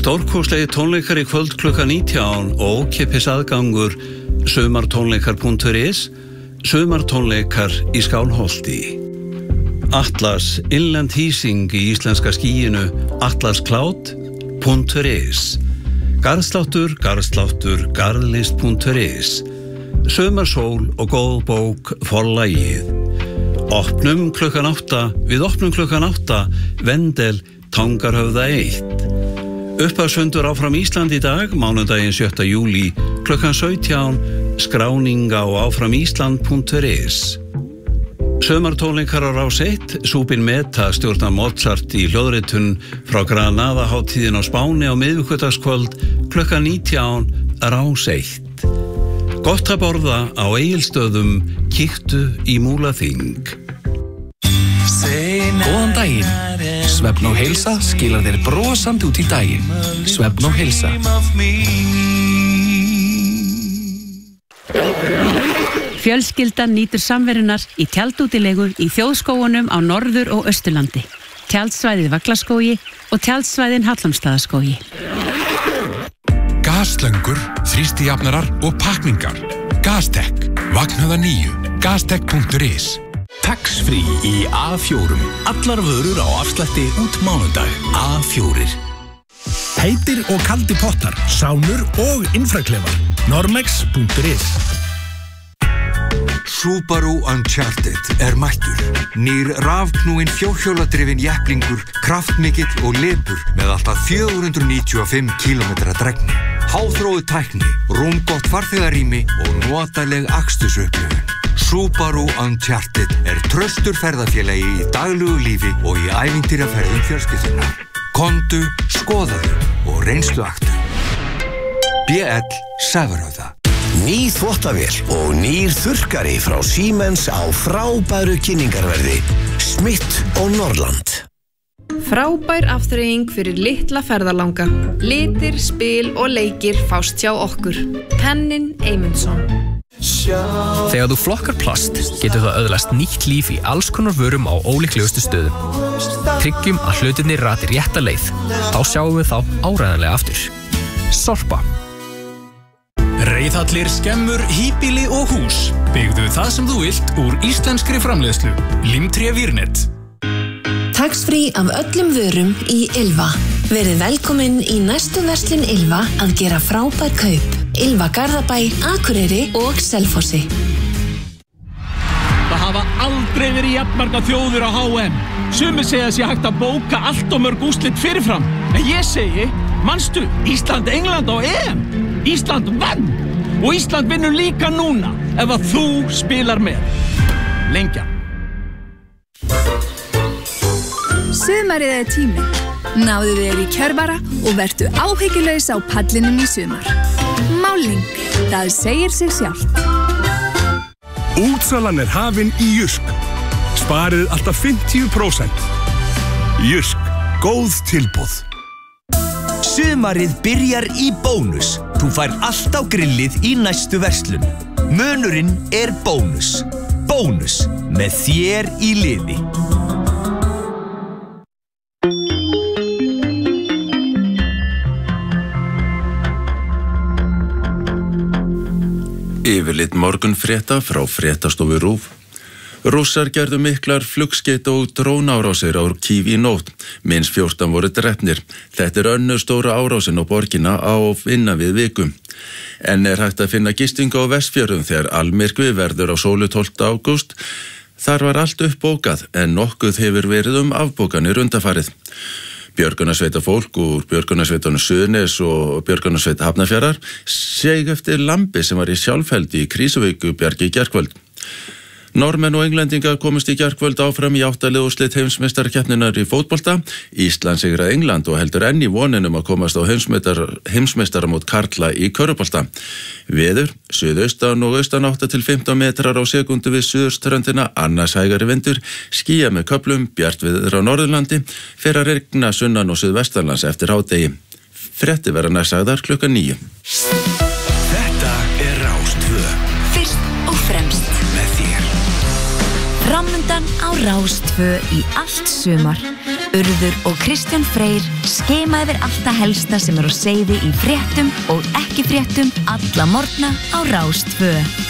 Stórkostlegi tónleikar í kvöld klukkan 19 og ókeypis aðgangur sumartónleikar.is, sumartónleikar í Skálholti. Atlas innlend hýsing í íslenska skýinu atlascloud.is, garðsláttur, garðlist.is, sumarsól og góð bók forlagið. Opnum klukkan 8, við opnum klukkan 8, Vendel, Tangarhöfða 1. Upphafsfundur áfram Ísland í dag, mánudaginn 7. júlí, klukkan 17, skráning á áframísland.is. Sumartónleikar á Rás 1, Súbin Meta stjórnar Mozart í hljóðritun frá Granada-hátíðin á Spáni á miðvikudagskvöld, klukkan 19, Rás 1. Gott að borða á Egilsstöðum, kíktu í Múlaþing. Góðan daginn. Svefn og heilsa skilar þér brosandi út í daginn. Svefn og heilsa. Fjölskyldan nýtur samverunar í tjaldútilegu í þjóðskógunum á Norður- og Austurlandi. Tjaldsvæðið Vaglaskógi og tjaldsvæðin Hallormsstaðaskógi. Gaslöngur, þrýstijafnarar og pakningar. Gastek, Vagnhöða 9, gastek.is. Tax-free í A4. Allar vörur á afslætti út mánudag. A4. Heitir og kaldi pottar, sánur og infraklefar. Normex.is. Subaru Uncharted mættur. Nýr rafknúinn fjórhjóladrifinn jepplingur, kraftmikill og lepur með alltaf 495 km drægni. Háþróuð tækni, rúmgott farþegarými og notaleg akstursupplifun. Subaru Uncharted traustur ferðafélagi í daglugu lífi og í ævintýraferðum fjölskyldunnar. Komdu, skoðaðu og reynsluaktu. BL Sævarhöfða. Ný þvottavél og nýr þurrkari frá Siemens á frábæru kynningarverði. Smith og Norrland. Frábær afþreying fyrir litla ferðalanga. Litir, spil og leikir fást hjá okkur. Pennin Eymundsson. Þegar þú flokkar plast, getur það öðlast nýtt líf í alls konar vörum á ólíklegustu stöðum. Tryggjum að hlutirnir rati rétta leið. Þá sjáum við þá áreiðanlega aftur. Sorpa. Reiðhallir, skemmur, híbýli og hús. Byggðu það sem þú vilt úr íslenskri framleiðslu. Limtré Vírnet. Tax-free af öllum vörum í Ylva. Verið velkomin í næstu verslun Ylva að gera frábær kaup. Ylva Garðabæ, Akureyri og Selfossi. Það hafa aldrei verið jafnmargar þjóðir á HM. Sumir segja sé hægt að bóka allt og mörg úrslit fyrirfram. En ég segi, manstu, Ísland-England á EM. Ísland vann og Ísland vinnur líka núna ef að þú spilar með. Lengja. Sumarið tíminn. Náðu þér í kjörvara og vertu áhyggjulaus á pallinum í sumar. Máling, það segir sig sjálft. Útsalan hafin í Jysk. Sparið alltaf 50%. Jysk, góð tilboð. Sumarið byrjar í Bónus. Þú fær allt á grillið í næstu verslun. Munurinn Bónus. Bónus, með þér í liði. Yfirlit morgunfrétta frá fréttastofu RÚV. Rússar gerðu miklar flugskeyti og drónárásir á Kyiv í nótt. Minnst 14 voru drepnir. Þetta önnur stóra árásin á borgina á innan við viku. En hægt að finna gistingu á Vestfjörðum þegar almyrkvi verður á sólu 12. ágúst. Þar var allt uppbókað en nokkuð hefur verið afbókanir undanfarið. Björgunarsveita fólk úr Björgunarsveitunum Suðurnes og Björgunarsveita Hafnarfjarðar seig eftir lambi sem var í sjálfheldi í Krísuvíku bjargi í gærkvöld. Normenn og englendingar komust í gærkvöld áfram í 8. liða úrslit heimsmeistarakeppninnar í fótbolta. Ísland sigraði England og heldur enn í voninum að komast á heimsmeistaramót karla í körfubolta. Veður, suðaustan og austan 8 til 15 metrar á sekundu við suðurströndina, annars hægari vindur, skýja með köflum, bjartviður á Norðurlandi, fer að regna sunnan og suðvestanlands eftir hádegi. Fréttir verða næst sagðar klukkan 9. Þetta Rás 2. Fyrst og fremst með þér. Framundan á Rás 2 í allt sumar. Urður og Kristján Freyr skema yfir allt það helsta sem á seyði í fréttum og ekki fréttum alla morgna á Rás 2.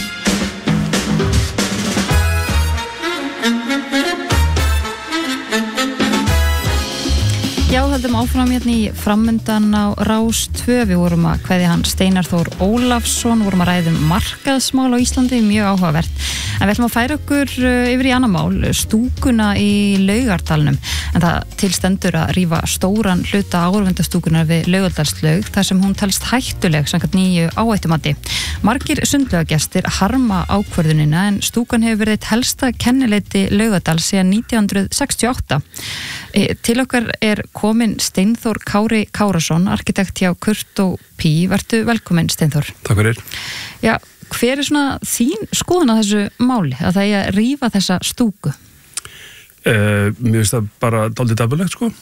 Já, höldum áfram hérna í framundan á Rás 2. Við vorum að kveðja hann Steinar Þór Ólafsson, vorum að ræða markaðsmál á Íslandi, mjög áhugavert. En við ætlum að færa okkur yfir í annað mál, stúkuna í Laugardalnum. En það tilstendur að rífa stóran hluta áhorfendastúkunar við Laugardalslaug þar sem hún telst hættuleg samkvæmt nýju áhættumati. Margir sundlaugagestir harma ákvörðunina en stúkan hefur verið eitt helsta kennileiti Laugardals síðan 1968. Til okkar kominn Steinþór Kári Kárasson, arkitekt hjá Kurtó Pí. Vertu velkominn, Steinþór. Takk fyrir. Já, hver svona þín skoðun á þessu máli, að það að rífa þessa stúku? Mér finnst það bara dálítið dapurlegt, sko.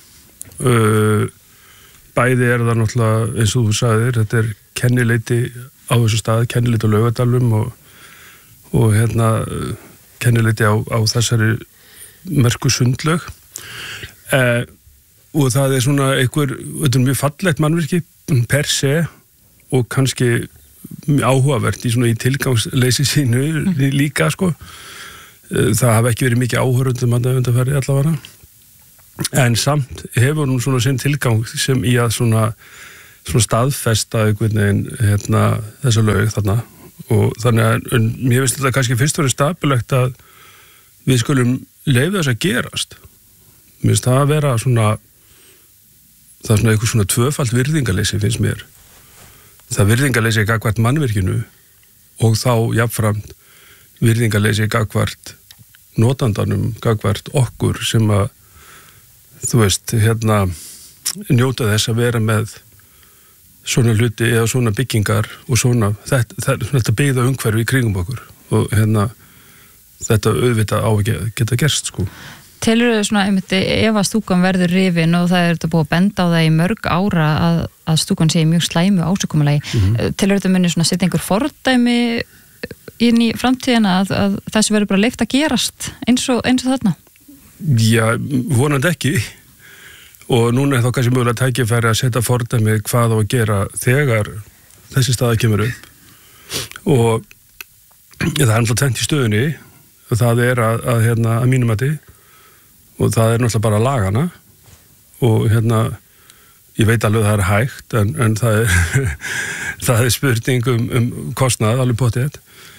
Bæði það náttúrulega, eins og þú sagðir, þetta kennileiti á þessu stað, kennileiti á Laugardalnum og kennileiti á þessari merku sundlaug. Og það svona mjög fallegt mannvirki per se og kannski áhugavert í tilgangsleysi sínu líka, sko. Það hafa ekki verið mikið áhorfendum að undanfari allavega. En samt hefur hún sinn tilgang sem í að svona staðfesta einhvern veginn þessa laug þarna. Og þannig að mér finnst þetta kannski fyrst og fremst stabilegt að við skulum leyfa þess að gerast. Mér finnst það að vera það eitthvað svona tvöfalt virðingarleysi, finnst mér. Það virðingarleysi gagnvart mannvirkinu og þá jafnframt virðingarleysi gagnvart notandanum, gagnvart okkur sem að, þú veist, njóta þess að vera með svona hluti eða svona byggingar og þetta byggða umhverfi í kringum okkur og þetta auðvitað á að geta gerst, sko. Telur þau einmitt ef að stúkan verður rifin og það þetta búið að benda á það í mörg ára að stúkan sé mjög slæmu ásökumulagi, telur þetta muni setja einhver fordæmi inn í framtíðina að þessi verður bara leyft að gerast eins og þarna? Já, vonandi ekki og núna þá kannski mögulega tækifæri að setja fordæmi hvað á að gera þegar þessi staða kemur upp og það alltaf tvennt í stöðunni og það að mínum mati og það náttúrulega bara lagana og ég veit alveg það hægt en það spurning kostnað, alveg potið.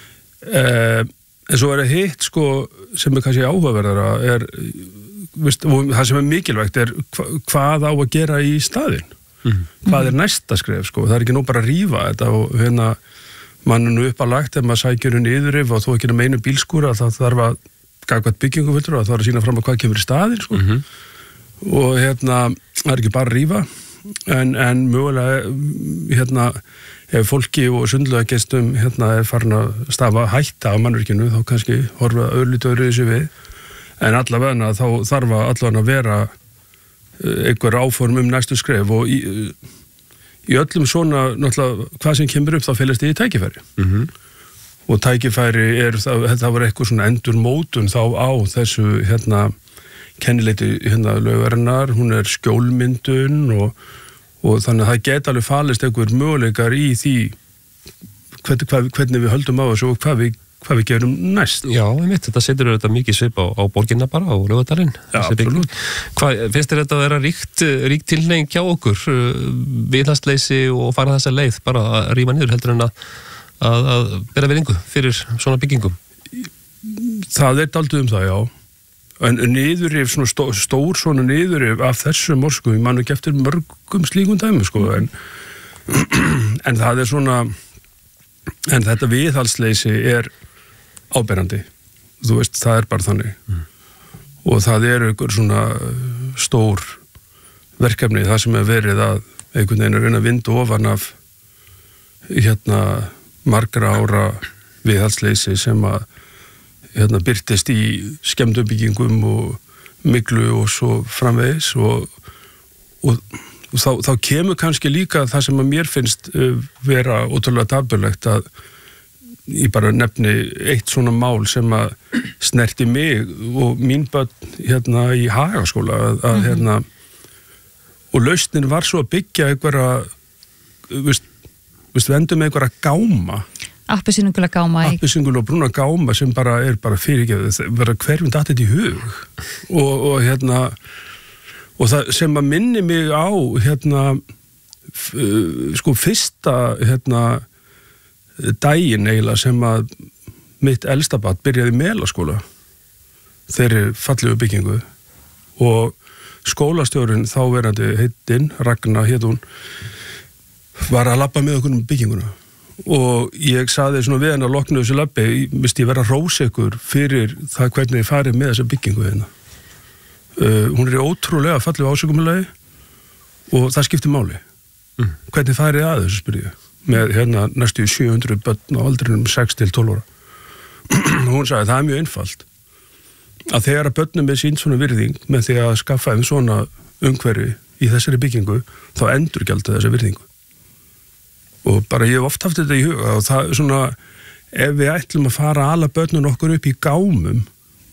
En svo hitt, sko, sem kannski áhugaverðara það sem mikilvægt hvað á að gera í staðinn. Hvað næsta skref, sko. Það ekki nú bara að rífa þetta og manninu uppalagt ef maður sækjur niðurrif og þó ekki með einu bílskúra það þarf að gagvat byggingufuldur og það að sína fram að hvað kemur í staðinn, sko. Og það ekki bara að rífa en mögulega ef fólki og sundlaugagestum farin að stafa hætta á mannvirkinu þá kannski horfa örlítið öðru þessu við en allavega þá þarf allavega að vera einhver áform næstu skref og í öllum svona náttúrulega hvað sem kemur upp þá felast í tækifæri. Og tækifæri það var eitthvað svona endurmótun þá á þessu kennileiti laugarinnar, hún skjólmyndun og þannig að það geta alveg falist einhver möguleikar í því hvernig við höldum á þessu og hvað við gerum næst. Já, þetta setur þetta mikið svip á borginna bara, á Laugardalinn. Já, absolutt. Finnst þér þetta að vera ríkt tilhneiging hjá okkur, viðhaldsleysi og fara þessa leið, bara að rífa niður heldur en að bera virðingu fyrir svona byggingum? Það dálítið það, já. En niðurrif, svona stór svona niðurrif af þessum orskum, ég man ekki eftir mörgum slíkum dæmi, sko, en það svona, en þetta viðhaldsleysi áberandi. Þú veist, það bara þannig. Og það einhver svona stór verkefni, það sem verið að einhvern veginn reyna að vinda ofan af margra ára viðhaldsleysi sem að birtist í skemmdubyggingum og myglu og svo framvegis og þá kemur kannski líka það sem að mér finnst vera ótrúlega dapurlegt að ég bara nefni eitt svona mál sem að snerti mig og mín börn hérna í Hagaskóla að og lausnin var svo að byggja einhverja vendum með einhverja gáma appelsínugula gáma appelsínugula og brúna gáma sem bara bara fyrirgefið, bara hverjum datt þetta í hug og og það sem að minni mig á sko fyrsta daginn eiginlega sem að mitt elsta barn byrjaði í Melaskóla þeirri fallegu byggingu og skólastjórinn þáverandi heitinn Ragna hét hún var að labba með okkur bygginguna og ég saði svona við henni að loknu þessu labbi, ég verið að rósa ykkur fyrir það hvernig þið farið með þessa byggingu hérna. Hún í ótrúlega fallegu ásökumulagi og það skiptir máli. Hvernig farið að þessu spyr ég með næstu 700 börn á aldrinum 6 til 12 ára. Hún sagði það mjög einfalt að þegar að börnum er sínt svona virðing með því að skaffa þeim svona umhverfi í þessari byggingu þá endurgjalda þessa virðingu. Og bara ég hef oft haft þetta í huga og það svona, ef við ætlum að fara að ala börnun okkur upp í gámum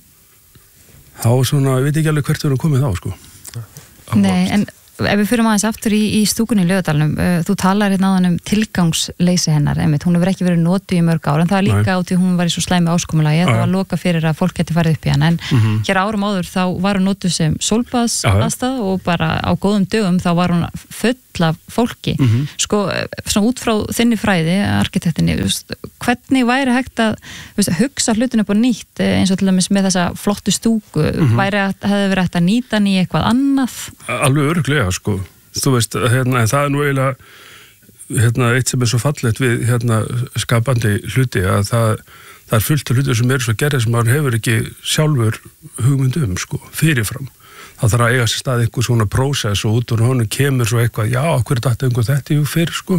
þá svona, ég veit ekki alveg hvert við erum komið þá, sko. Nei, en ef við fyrir aðeins aftur í stúkunni í Laugardalnum, þú talar hérna áðan tilgangsleysi hennar, einmitt, hún hefur ekki verið notuð í mörg ár, en það er líka út í hún var í svo slæmi áskomulagi, það var loka fyrir að fólk geti farið upp í hann, en hér árum áður þá var hún notuð sem sólbaðsaðstæða og bara á góðum dögum þá var hún full af fólki. Sko, svona út frá þinni fræði, arkitektinni, hvernig væri hægt að hugsa hlutin upp á nýtt, eins og til dæmis með þessa flottu stúku, hefði verið hægt að nýta hann í eitthvað annað? Alveg örugglega, sko. Þú veist, það er nú eiginlega eitt sem er svo fallegt við skapandi hluti, að það er fullt af hluti sem eru svo gerðið sem maður hefur ekki sjálfur hugmynd sko, fyrirfram. Það þarf að eiga sér stað eitthvað svona prósess og út úr honum kemur svo eitthvað, já, okkur er þetta einhver þetta í fyrir, sko.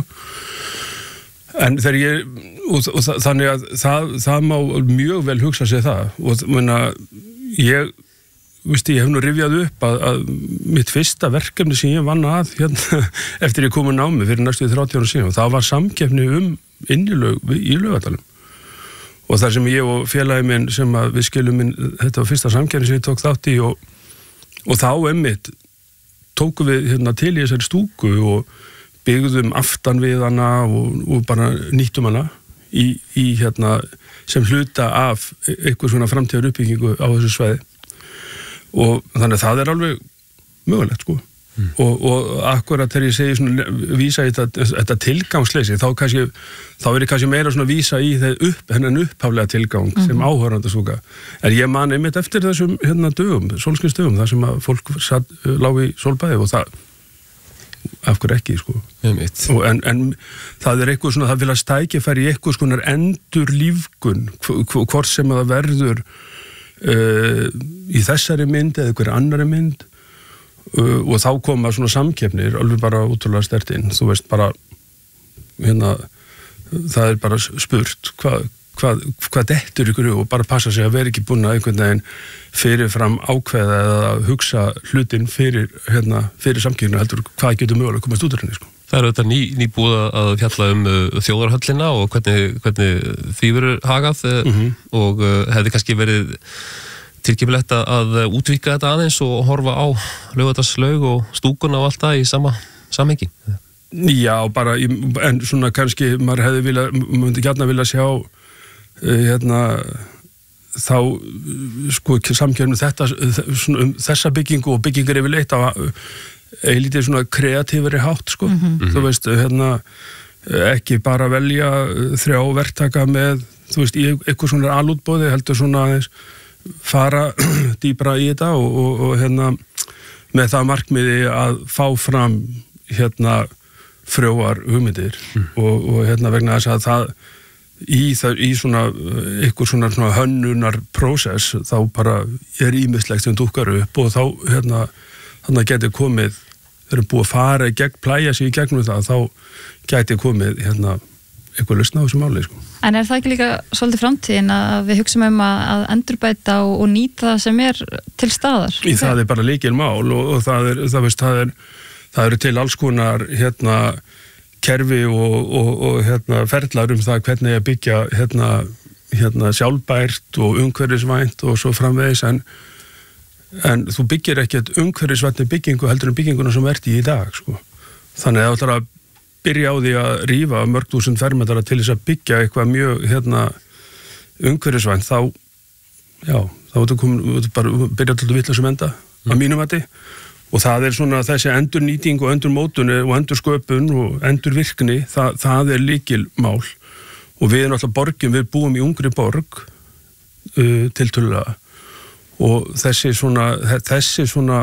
En þegar þannig að það má mjög vel hugsa sér það og ég hef nú rifjað upp að mitt fyrsta verkefni sem ég vann að eftir ég kom á námi fyrir næstu 30 ára síðan, það var samkeppni innilög í Laugardalnum. Og það sem ég og félagi minn sem að við skilum þetta var fyrsta samkeppni sem ég tók þátt í og þá einmitt tókum við til í þessari stúku og byggðum aftan við hana og bara nýttum hana í sem hluta af eitthvað svona framtíðar uppbyggingu á þessu svæði. Og þannig að það er alveg mögulegt, sko. Og akkurat þegar ég segi svona vísa í þetta tilgangsleysi, þá er ég kannski meira svona vísa í hennan upphaflega tilgang sem áhörandastúka. En ég man einmitt eftir þessum dögum, sólskinsdögum, þar sem að fólk lá í sólbaði og það af hverju ekki, sko. En það er eitthvað svona, það vil að stækifæri í eitthvað svona endur lífgun, hvort sem að það verður í þessari mynd eða einhverju annari mynd og þá koma svona samkeppnir alveg bara útrúlega sterkt inn, þú veist bara það er bara spurt hvað dettur ykkur og bara passa sig að vera ekki búin að einhvern veginn fyrirfram ákveða eða hugsa hlutin fyrir samkeppnina heldur hvað getur mögulega komast út úr henni, sko. Það eru þetta nýbúið að fjalla þjóðarhöllina og hvernig því verður hagað og hefði kannski verið tilkipilegt að útvíka þetta aðeins og horfa á Laugardalslaug og stúkuna og allt það í sama samhengi. Já, bara, en svona kannski maður myndi gjarna vilja sjá þá sko samkeppni þessa byggingu og byggingar yfirleitt á eilítið svona kreatífari hátt, sko. Þú veist, ekki bara velja 3 verktaka með, þú veist, í eitthvað svona alútboði, heldur svona aðeins fara dýpra í þetta og með það markmiði að fá fram frjóar hugmyndir og vegna þess að það í svona eitthvað svona hönnunar prósess þá bara er ýmislegt sem dúkkar upp og þá þannig að geti komið, þeir eru búið að fara plæja sig í gegnum það, þá geti komið eitthvað lausn á þessu máli, sko. En er það ekki líka svolítið framtíðin að við hugsum að endurbæta og nýta það sem er til staðar? Það er bara lykilmál og það eru til alls konar kerfi og ferlar það hvernig að byggja sjálfbært og umhverfisvænt og svo framvegis en þú byggir ekkert umhverfisvæntni byggingu heldur en bygginguna sem ert í dag sko. Þannig að það ætlar að byrja á því að rífa mörg þúsund fermetara til þess að byggja eitthvað mjög umhverfisvænt þá þú bara byrja alltaf vitlausum enda að mínum mati og það svona þessi endurnýting og endurmótun og endursköpun og endurvirkni það lykilmál og við alltaf borgum, við búum í ungri borg tiltölulega og þessi svona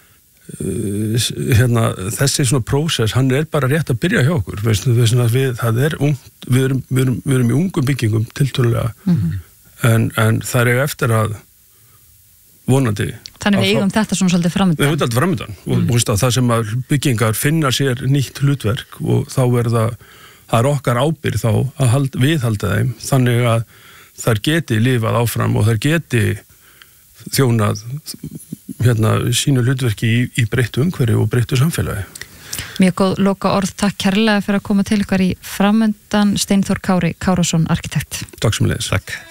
prósess, hann bara rétt að byrja hjá okkur, það ungt, við erum í ungum byggingum tiltölulega en það eftir að vonandi. Þannig við eigum þetta svona svolítið framöndan. Við eigum þetta framöndan og það sem að byggingar finna sér nýtt hlutverk og þá það okkar ábyrgð þá að viðhalda þeim þannig að þær geti lifað áfram og þær geti þjónað sínu hlutverki í breyttu umhverfi og breyttu samfélagi. Mjög góð loka orð, takk kærlega fyrir að koma til ykkar í framöndan. Steinþór Kári Kárásson, arkitekt. Takk sem leiðis. Takk.